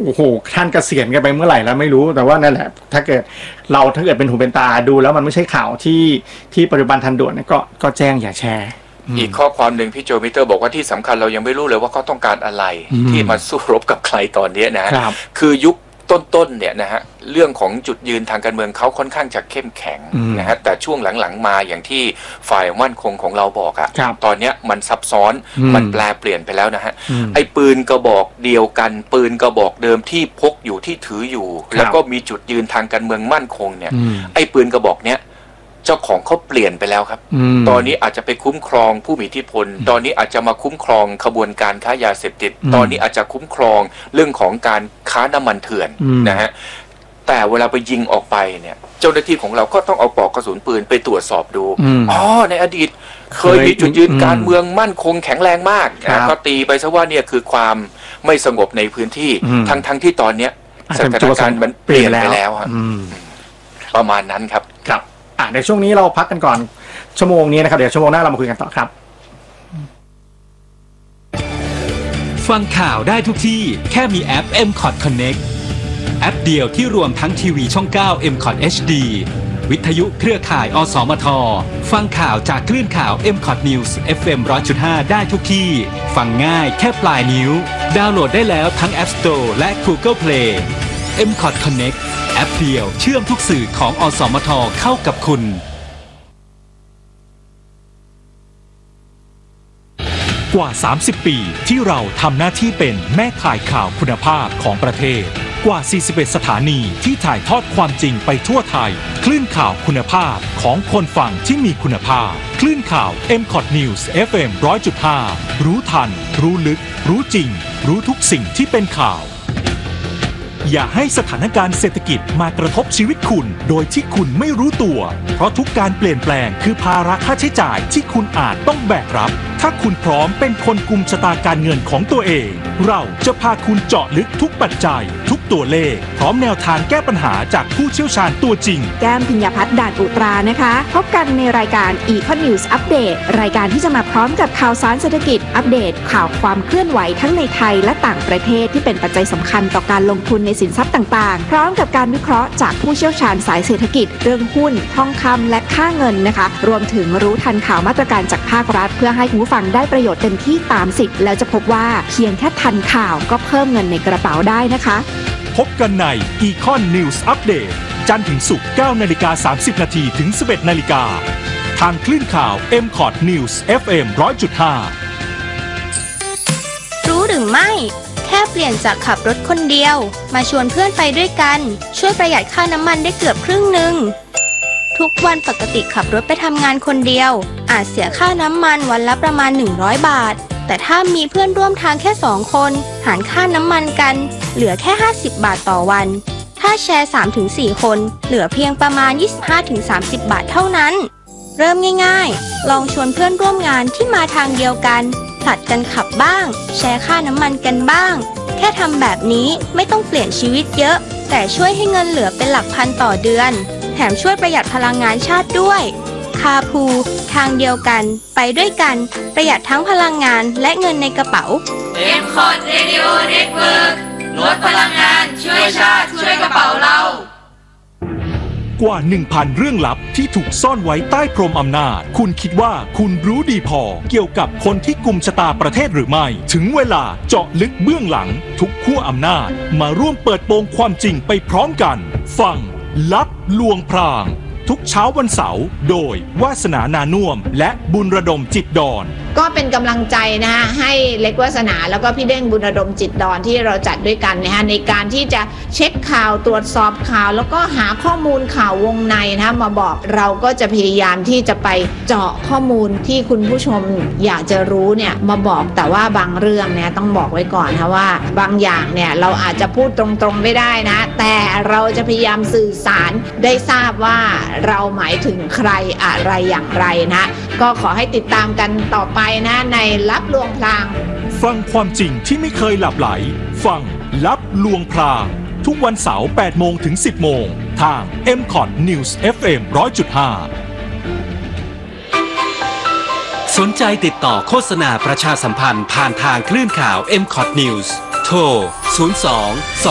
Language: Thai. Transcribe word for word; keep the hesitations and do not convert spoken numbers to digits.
โอ้โหท่านเกษียณกันไปเมื่อไหร่แล้วไม่รู้แต่ว่านั่นแหละถ้าเกิดเราถ้าเกิดเป็นหูเป็นตาดูแล้วมันไม่ใช่ข่าวที่ที่ปัจจุบันทันด่วนก็ก็แจ้งอย่าแชร์อีกข้อความหนึ่งพี่โจมิเตอร์บอกว่าที่สำคัญเรายังไม่รู้เลยว่าเขาต้องการอะไรที่มาสู้รบกับใครตอนนี้นะคือยุคต้นๆเนี่ยนะฮะเรื่องของจุดยืนทางการเมืองเขาค่อนข้างจะเข้มแข็งนะฮะแต่ช่วงหลังๆมาอย่างที่ฝ่ายมั่นคงของเราบอกอะตอนนี้มันซับซ้อนมันแปลเปลี่ยนไปแล้วนะฮะไอ้ปืนกระบอกเดียวกันปืนกระบอกเดิมที่พกอยู่ที่ถืออยู่แล้วก็มีจุดยืนทางการเมืองมั่นคงเนี่ยไอ้ปืนกระบอกเนี้ยเจ้าของเขาเปลี่ยนไปแล้วครับตอนนี้อาจจะไปคุ้มครองผู้มีอิทธิพลตอนนี้อาจจะมาคุ้มครองขบวนการค้ายาเสพติดตอนนี้อาจจะคุ้มครองเรื่องของการค้าน้ำมันเถื่อนนะฮะแต่เวลาไปยิงออกไปเนี่ยเจ้าหน้าที่ของเราก็ต้องเอาปลอกกระสุนปืนไปตรวจสอบดูอ๋อในอดีตเคยมีจุดยืนการเมืองมั่นคงแข็งแรงมากก็ตีไปซะว่าเนี่ยคือความไม่สงบในพื้นที่ทั้งทั้งที่ตอนเนี้ยสถานการณ์มันเปลี่ยนไปแล้วครับประมาณนั้นครับครับในช่วงนี้เราพักกันก่อนชั่วโมงนี้นะครับเดี๋ยวชั่วโมงหน้าเรามาคุยกันต่อครับฟังข่าวได้ทุกที่แค่มีแอป เอ็ม คอท Connect แอปเดียวที่รวมทั้งทีวีช่องเก้า เอ็ม คอท เอช ดี วิทยุเครือข่ายอสมทฟังข่าวจากคลื่นข่าว เอ็ม คอท News เอฟ เอ็ม หนึ่งร้อยจุดห้า ได้ทุกที่ฟังง่ายแค่ปลายนิ้วดาวน์โหลดได้แล้วทั้ง App Store และ Google Play เอ็ม คอท Connect แอปเดียวเชื่อมทุกสื่อของอสมทเข้ากับคุณกว่าสามสิบปีที่เราทำหน้าที่เป็นแม่ข่ายข่าวคุณภาพของประเทศกว่าสี่สิบเอ็ดสถานีที่ถ่ายทอดความจริงไปทั่วไทยคลื่นข่าวคุณภาพของคนฟังที่มีคุณภาพคลื่นข่าว เอ็ม คอท News เอฟ เอ็ม หนึ่งร้อยจุดห้า รู้ทันรู้ลึกรู้จริงรู้ทุกสิ่งที่เป็นข่าวอย่าให้สถานการณ์เศรษฐกิจมากระทบชีวิตคุณโดยที่คุณไม่รู้ตัวเพราะทุกการเปลี่ยนแปลงคือภาระค่าใช้จ่ายที่คุณอาจต้องแบกรับถ้าคุณพร้อมเป็นคนกุมชะตาการเงินของตัวเองเราจะพาคุณเจาะลึกทุกปัจจัยทุกตัวเลขพร้อมแนวทางแก้ปัญหาจากผู้เชี่ยวชาญตัวจริงแก้มพิญญาพัฒน์ด่านอุตรานะคะพบกันในรายการ Econ News Update รายการที่จะมาพร้อมกับข่าวสารเศรษฐกิจอัปเดตข่าวความเคลื่อนไหวทั้งในไทยและต่างประเทศที่เป็นปัจจัยสำคัญต่อการลงทุนในสินทรัพย์ต่างๆพร้อมกับการวิเคราะห์จากผู้เชี่ยวชาญสายเศรษฐกิจเรื่องหุ้นทองคำและค่าเงินนะคะรวมถึงรู้ทันข่าวมาตรการจากภาครัฐเพื่อให้ผู้ฟังได้ประโยชน์เต็มที่ตามสิทธิ์แล้วจะพบว่าเพียงแค่ทันข่าวก็เพิ่มเงินในกระเป๋าได้นะคะพบกันใน Econ News Update จันทร์ถึงศุกร์ เก้านาฬิกาสามสิบนาทีถึง สิบเอ็ดนาฬิกาทางคลื่นข่าว เอ็ม คอท News เอฟ เอ็ม หนึ่งร้อยจุดห้ารู้หรือไม่แค่เปลี่ยนจากขับรถคนเดียวมาชวนเพื่อนไปด้วยกันช่วยประหยัดค่าน้ำมันได้เกือบครึ่งหนึ่งทุกวันปกติขับรถไปทำงานคนเดียวอาจเสียค่าน้ำมันวันละประมาณหนึ่งร้อยบาทแต่ถ้ามีเพื่อนร่วมทางแค่สองคนหารค่าน้ำมันกันเหลือแค่ห้าสิบบาทต่อวันถ้าแชร์ สามถึงสี่ คนเหลือเพียงประมาณ ยี่สิบห้าถึงสามสิบ บาทเท่านั้นเริ่มง่ายๆลองชวนเพื่อนร่วมงานที่มาทางเดียวกันผลัดกันขับบ้างแชร์ค่าน้ำมันกันบ้างแค่ทำแบบนี้ไม่ต้องเปลี่ยนชีวิตเยอะแต่ช่วยให้เงินเหลือเป็นหลักพันต่อเดือนแถมช่วยประหยัดพลังงานชาติด้วยคาพูทางเดียวกันไปด้วยกันประหยัดทั้งพลังงานและเงินในกระเป๋าเอ็ม คอท Radio Network ลดพลังงานช่วยชาติช่วยกระเป๋าเรากว่า หนึ่งพัน เรื่องลับที่ถูกซ่อนไว้ใต้พรมอำนาจคุณคิดว่าคุณรู้ดีพอเกี่ยวกับคนที่กุมชะตาประเทศหรือไม่ถึงเวลาเจาะลึกเบื้องหลังทุกขั้วอำนาจมาร่วมเปิดโปงความจริงไปพร้อมกันฟังลับลวงพรางทุกเช้าวันเสาร์โดยวาสนานานุ่มและบุญระดมจิตดอนก็เป็นกำลังใจนะฮะให้เล็กวาสนาแล้วก็พี่เด้งบุญระดมจิตดอนที่เราจัดด้วยกันนะฮะในการที่จะเช็คข่าวตรวจสอบข่าวแล้วก็หาข้อมูลข่าววงในนะมาบอกเราก็จะพยายามที่จะไปเจาะข้อมูลที่คุณผู้ชมอยากจะรู้เนี่ยมาบอกแต่ว่าบางเรื่องเนี่ยต้องบอกไว้ก่อนนะว่าบางอย่างเนี่ยเราอาจจะพูดตรงๆไม่ได้นะแต่เราจะพยายามสื่อสารได้ทราบว่าเราหมายถึงใครอะไรอย่างไรนะก็ขอให้ติดตามกันต่อไปนะในลับลวงพรางฟังความจริงที่ไม่เคยหลับไหลฟังลับลวงพรางทุกวันเสาร์ แปดโมงถึง สิบโมงทาง เอ็ม คอท News เอฟ เอ็ม หนึ่งร้อยจุดห้าสนใจติดต่อโฆษณาประชาสัมพันธ์ผ่านทางคลื่นข่าว เอ็ม คอท News โทรศูนย์ สอง